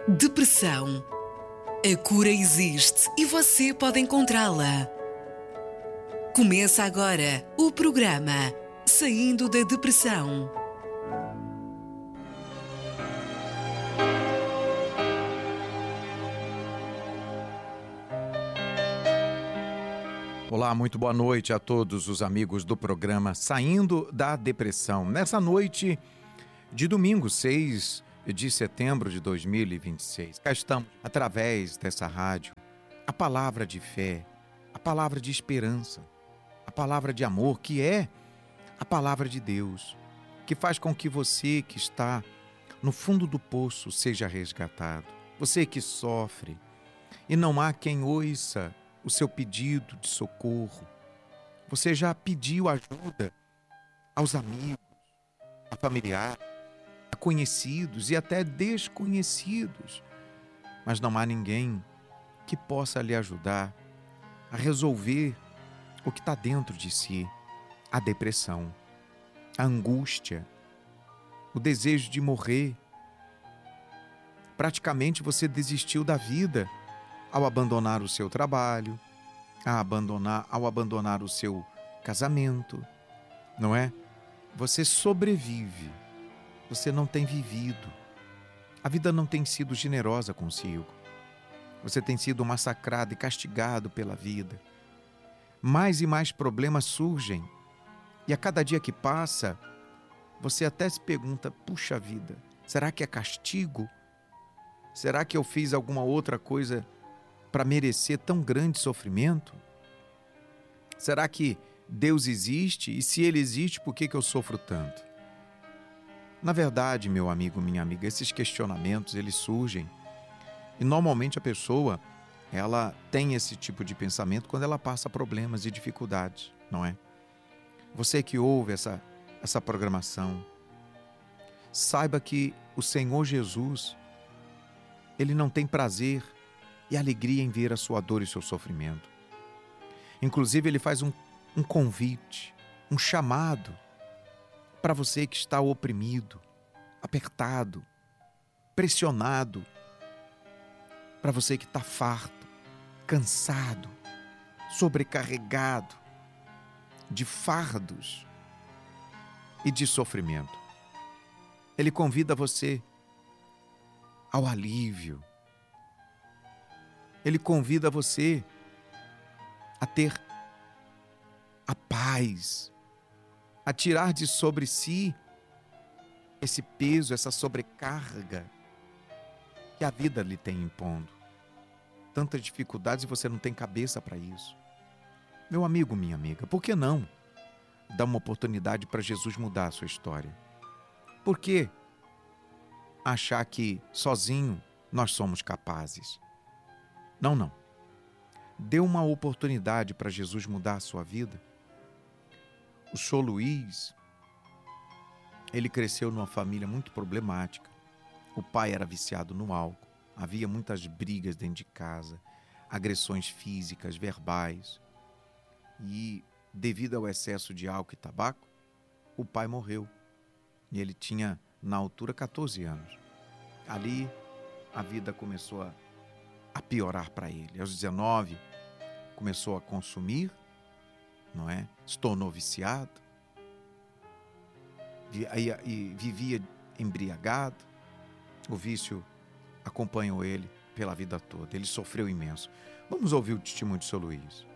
Depressão. A cura existe e você pode encontrá-la. Começa agora o programa Saindo da Depressão. Olá, muito boa noite a todos os amigos do programa Saindo da Depressão. Nessa noite de domingo, 6 de setembro de 2026, cá estamos, através dessa rádio, a palavra de fé, a palavra de esperança, a palavra de amor, que é a palavra de Deus, que faz com que você que está no fundo do poço seja resgatado. Você que sofre e não há quem ouça o seu pedido de socorro. Você já pediu ajuda aos amigos, a familiares, a conhecidos e até desconhecidos, mas não há ninguém que possa lhe ajudar a resolver o que está dentro de si: a depressão, a angústia, o desejo de morrer. Praticamente você desistiu da vida ao abandonar o seu trabalho, ao abandonar o seu casamento, não é? Você sobrevive, você não tem vivido. A vida não tem sido generosa consigo. Você tem sido massacrado e castigado pela vida. Mais e mais problemas surgem. E a cada dia que passa, você até se pergunta: puxa vida, será que é castigo? Será que eu fiz alguma outra coisa para merecer tão grande sofrimento? Será que Deus existe? E se Ele existe, por que eu sofro tanto? Na verdade, meu amigo, minha amiga, esses questionamentos, eles surgem. E normalmente a pessoa, ela tem esse tipo de pensamento quando ela passa problemas e dificuldades, não é? Você que ouve essa programação, saiba que o Senhor Jesus, Ele não tem prazer e alegria em ver a sua dor e o seu sofrimento. Inclusive, Ele faz um convite, um chamado para você que está oprimido, apertado, pressionado, para você que está farto, cansado, sobrecarregado de fardos e de sofrimento. Ele convida você ao alívio. Ele convida você a ter a paz, a tirar de sobre si esse peso, essa sobrecarga que a vida lhe tem impondo. Tantas dificuldades e você não tem cabeça para isso. Meu amigo, minha amiga, por que não dar uma oportunidade para Jesus mudar a sua história? Por que achar que sozinho nós somos capazes? Não. Dê uma oportunidade para Jesus mudar a sua vida. O Sr. Luiz, ele cresceu numa família muito problemática. O pai era viciado no álcool. Havia muitas brigas dentro de casa, agressões físicas, verbais. E, devido ao excesso de álcool e tabaco, o pai morreu. E ele tinha, na altura, 14 anos. Ali, a vida começou a piorar para ele. Aos 19, começou a consumir, não é? Se tornou viciado. E vivia embriagado. O vício acompanhou ele pela vida toda. Ele sofreu imenso. Vamos ouvir o testemunho de Sr. Luiz.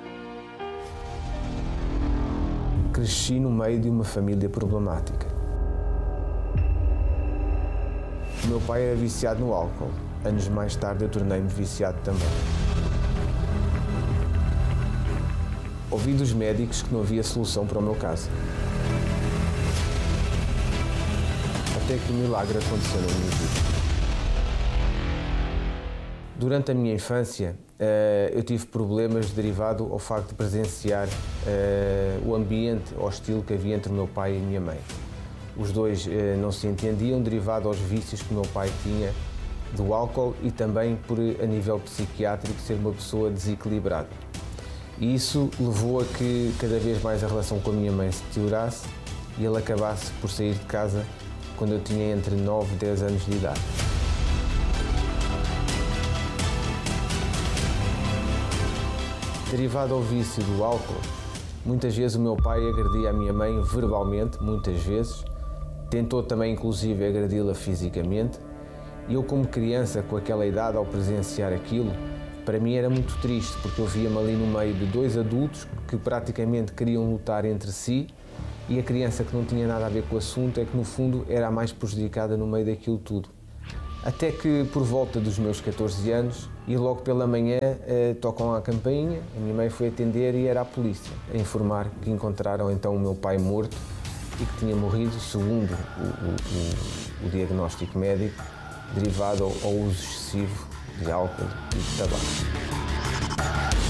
Cresci no meio de uma família problemática. O meu pai era viciado no álcool. Anos mais tarde eu tornei-me viciado também. Ouvi dos médicos que não havia solução para o meu caso. Até que um milagre aconteceu na minha vida. Durante a minha infância, eu tive problemas derivado ao facto de presenciar o ambiente hostil que havia entre o meu pai e a minha mãe. Os dois não se entendiam, derivado aos vícios que o meu pai tinha do álcool e também por, a nível psiquiátrico, ser uma pessoa desequilibrada. E isso levou a que cada vez mais a relação com a minha mãe se deteriorasse e ele acabasse por sair de casa quando eu tinha entre 9 e 10 anos de idade. Derivado ao vício do álcool, muitas vezes o meu pai agredia a minha mãe verbalmente, muitas vezes. Tentou também, inclusive, agredi-la fisicamente. E eu, como criança, com aquela idade, ao presenciar aquilo, para mim era muito triste, porque eu via-me ali no meio de dois adultos que praticamente queriam lutar entre si, e a criança que não tinha nada a ver com o assunto é que, no fundo, era a mais prejudicada no meio daquilo tudo. Até que, por volta dos meus 14 anos, e logo pela manhã, tocam a campainha, a minha mãe foi atender e era a polícia a informar que encontraram então o meu pai morto e que tinha morrido, segundo o diagnóstico médico, derivado ao uso excessivo de álcool e de tabaco.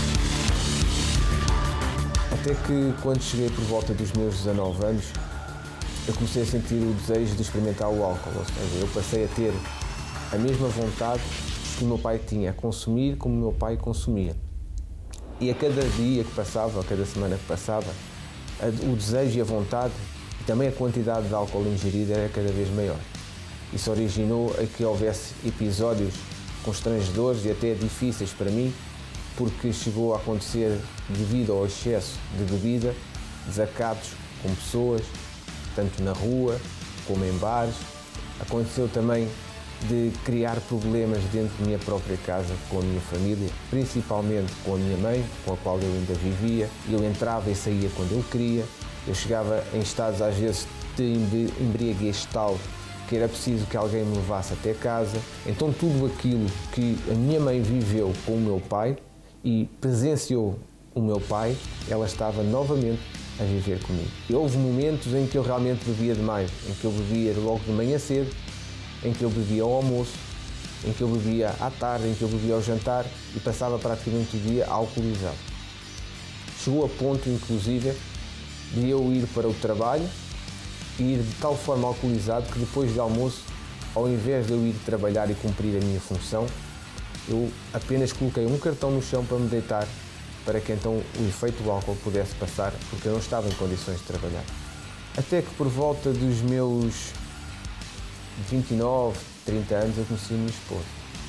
Até que, quando cheguei por volta dos meus 19 anos, eu comecei a sentir o desejo de experimentar o álcool, ou seja, eu passei a ter a mesma vontade que o meu pai tinha, a consumir como o meu pai consumia. E a cada dia que passava, a cada semana que passava, o desejo e a vontade e também a quantidade de álcool ingerido era cada vez maior. Isso originou a que houvesse episódios constrangedores e até difíceis para mim, porque chegou a acontecer, devido ao excesso de bebida, desacatos com pessoas, tanto na rua como em bares. Aconteceu também de criar problemas dentro da minha própria casa com a minha família, principalmente com a minha mãe, com a qual eu ainda vivia. Eu entrava e saía quando eu queria. Eu chegava em estados, às vezes, de embriaguez tal que era preciso que alguém me levasse até casa. Então tudo aquilo que a minha mãe viveu com o meu pai e presenciou o meu pai, ela estava novamente a viver comigo. E houve momentos em que eu realmente bebia demais, em que eu bebia logo de manhã cedo, em que eu bebia ao almoço, em que eu bebia à tarde, em que eu bebia ao jantar e passava praticamente o dia alcoolizado. Chegou a ponto, inclusive, de eu ir para o trabalho e ir de tal forma alcoolizado que depois de almoço, ao invés de eu ir trabalhar e cumprir a minha função, eu apenas coloquei um cartão no chão para me deitar, para que então o efeito do álcool pudesse passar, porque eu não estava em condições de trabalhar. Até que por volta dos meus 29, 30 anos eu conheci a minha esposa.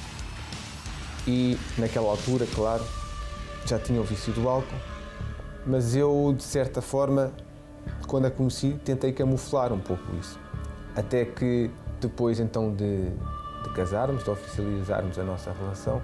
E naquela altura, claro, já tinha o vício do álcool, mas eu, de certa forma, quando a conheci, tentei camuflar um pouco isso. Até que depois então de casarmos, de oficializarmos a nossa relação,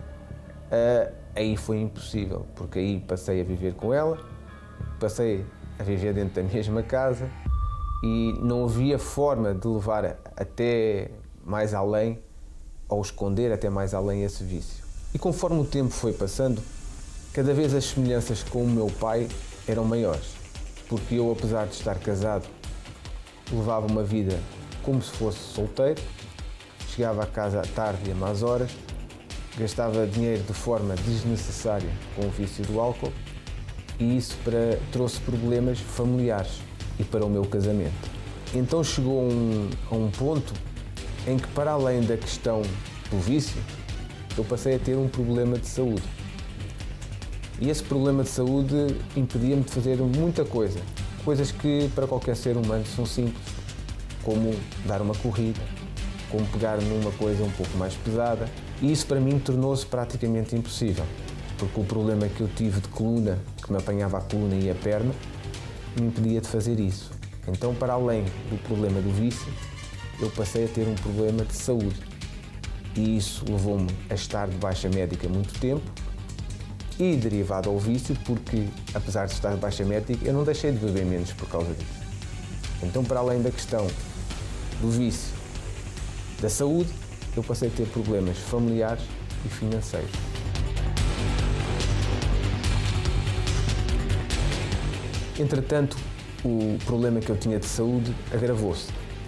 aí foi impossível, porque aí passei a viver com ela, passei a viver dentro da mesma casa e não havia forma de levar até mais além, ou esconder até mais além esse vício. E conforme o tempo foi passando, cada vez as semelhanças com o meu pai eram maiores, porque eu, apesar de estar casado, levava uma vida como se fosse solteiro, chegava a casa à tarde e a más horas, gastava dinheiro de forma desnecessária com o vício do álcool e isso trouxe problemas familiares e para o meu casamento. Então chegou a um ponto em que, para além da questão do vício, eu passei a ter um problema de saúde. E esse problema de saúde impedia-me de fazer muita coisa. Coisas que para qualquer ser humano são simples, como dar uma corrida, como pegar numa coisa um pouco mais pesada. E isso para mim tornou-se praticamente impossível, porque o problema que eu tive de coluna, que me apanhava a coluna e a perna, me impedia de fazer isso. Então, para além do problema do vício, eu passei a ter um problema de saúde. E isso levou-me a estar de baixa médica muito tempo e derivado ao vício, porque apesar de estar de baixa médica, eu não deixei de beber menos por causa disso. Então, para além da questão do vício, da saúde, eu passei a ter problemas familiares e financeiros. Entretanto, o problema que eu tinha de saúde agravou-se.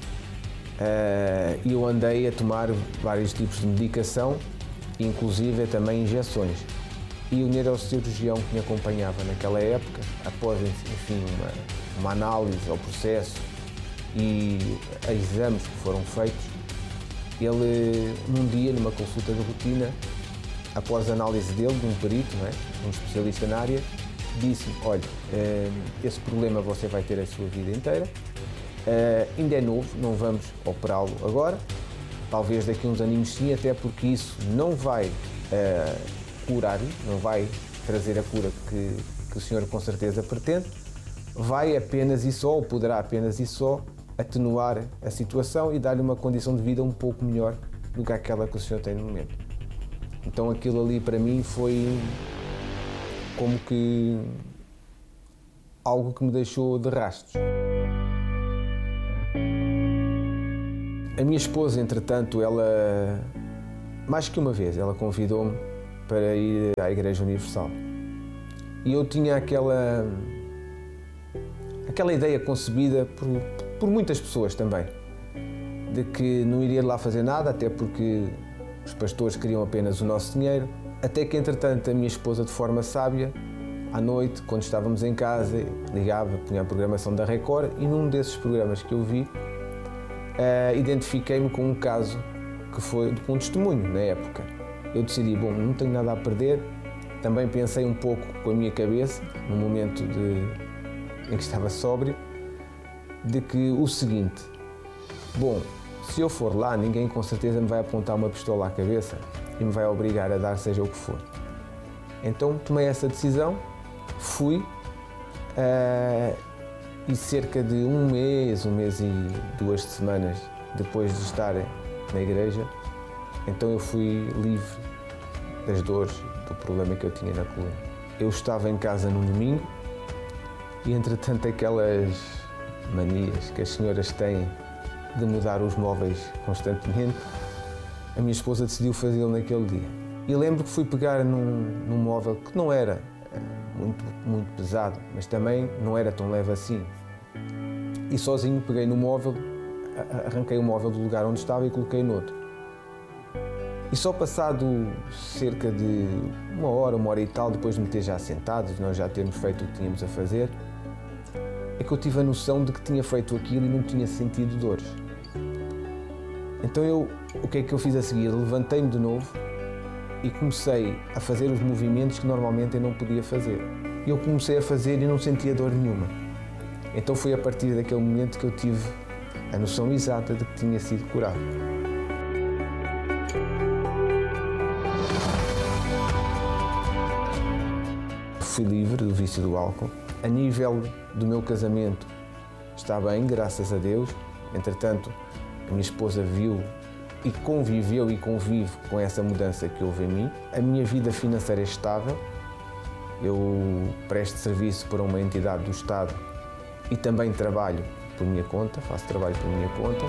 E eu andei a tomar vários tipos de medicação, inclusive também injeções. E o neurocirurgião que me acompanhava naquela época, após enfim, uma análise ao processo e a exames que foram feitos, ele, num dia, numa consulta de rotina, após a análise dele, de um perito, não é? Um especialista na área, disse-me: olha, esse problema você vai ter a sua vida inteira, ainda é novo, não vamos operá-lo agora, talvez daqui a uns aninhos sim, até porque isso não vai curar, não vai trazer a cura que o Senhor com certeza pretende, vai apenas e só, ou poderá apenas e só, atenuar a situação e dar-lhe uma condição de vida um pouco melhor do que aquela que o Senhor tem no momento. Então aquilo ali para mim foi como que algo que me deixou de rastros. A minha esposa, entretanto, ela, mais que uma vez, ela convidou-me para ir à Igreja Universal. E eu tinha aquela ideia concebida por muitas pessoas também, de que não iria lá fazer nada, até porque os pastores queriam apenas o nosso dinheiro, até que, entretanto, a minha esposa, de forma sábia, à noite, quando estávamos em casa, ligava, punha a programação da Record, e num desses programas que eu vi, identifiquei-me com um caso que foi com um testemunho na época. Eu decidi, bom, não tenho nada a perder, também pensei um pouco com a minha cabeça, no momento em que estava sóbrio, de que o seguinte, bom, se eu for lá, ninguém com certeza me vai apontar uma pistola à cabeça e me vai obrigar a dar seja o que for. Então tomei essa decisão, fui, e cerca de um mês e 2 semanas depois de estar na igreja, então eu fui livre das dores, do problema que eu tinha na coluna. Eu estava em casa num domingo e, entretanto, aquelas manias que as senhoras têm de mudar os móveis constantemente, a minha esposa decidiu fazê-lo naquele dia. E lembro que fui pegar num móvel que não era muito pesado, mas também não era tão leve assim. E sozinho peguei no móvel, arranquei o móvel do lugar onde estava e coloquei noutro. E só passado cerca de uma hora e tal, depois de me ter já sentado, de nós já termos feito o que tínhamos a fazer, é que eu tive a noção de que tinha feito aquilo e não tinha sentido dores. Então o que é que eu fiz a seguir? Levantei-me de novo e comecei a fazer os movimentos que normalmente eu não podia fazer. Eu comecei a fazer e não sentia dor nenhuma. Então foi a partir daquele momento que eu tive a noção exata de que tinha sido curado. Fui livre do vício do álcool. A nível do meu casamento está bem, graças a Deus. Entretanto, a minha esposa viu e conviveu e convive com essa mudança que houve em mim. A minha vida financeira é estável. Eu presto serviço para uma entidade do Estado e também trabalho por minha conta, faço trabalho por minha conta.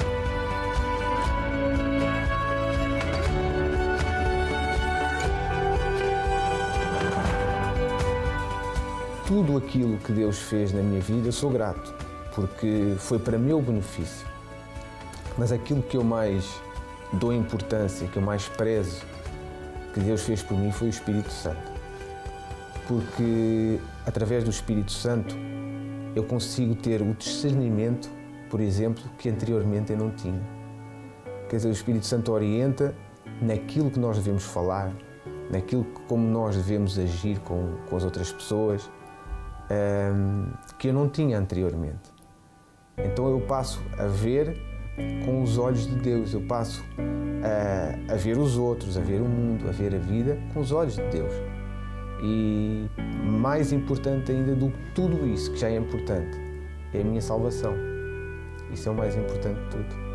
Tudo aquilo que Deus fez na minha vida, eu sou grato, porque foi para meu benefício. Mas aquilo que eu mais dou importância, que eu mais prezo, que Deus fez por mim, foi o Espírito Santo. Porque, através do Espírito Santo, eu consigo ter o discernimento, por exemplo, que anteriormente eu não tinha. Quer dizer, o Espírito Santo orienta naquilo que nós devemos falar, naquilo como nós devemos agir com as outras pessoas, que eu não tinha anteriormente. Então eu passo a ver com os olhos de Deus, eu passo a ver os outros, a ver o mundo, a ver a vida com os olhos de Deus. E mais importante ainda do que tudo isso, que já é importante, é a minha salvação. Isso é o mais importante de tudo.